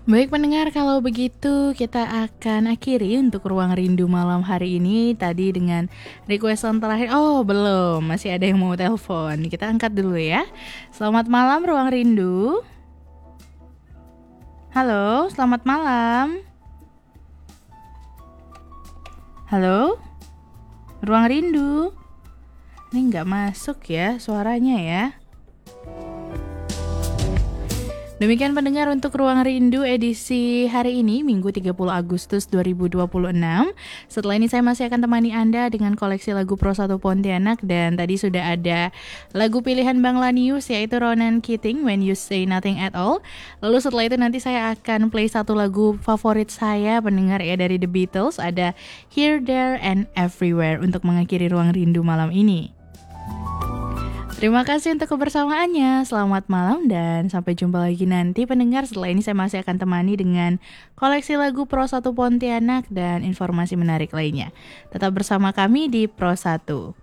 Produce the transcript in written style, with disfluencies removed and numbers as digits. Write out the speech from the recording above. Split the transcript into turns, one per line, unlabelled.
Baik pendengar, kalau begitu kita akan akhiri untuk Ruang Rindu malam hari ini tadi dengan requestan terakhir. Oh belum, masih ada yang mau telepon. Kita angkat dulu ya. Selamat malam Ruang Rindu. Halo, selamat malam. Halo, Ruang Rindu. Ini nggak masuk ya suaranya ya. Demikian pendengar untuk Ruang Rindu edisi hari ini, Minggu 30 Agustus 2026. Setelah ini saya masih akan temani Anda dengan koleksi lagu Pro 1 Pontianak. Dan tadi sudah ada lagu pilihan Bang Lanius, yaitu Ronan Keating, When You Say Nothing At All. Lalu setelah itu nanti saya akan play satu lagu favorit saya pendengar ya, dari The Beatles. Ada Here, There, and Everywhere untuk mengakhiri Ruang Rindu malam ini. Terima kasih untuk kebersamaannya. Selamat malam dan sampai jumpa lagi nanti pendengar. Setelah ini saya masih akan temani dengan koleksi lagu Pro 1 Pontianak dan informasi menarik lainnya. Tetap bersama kami di Pro 1.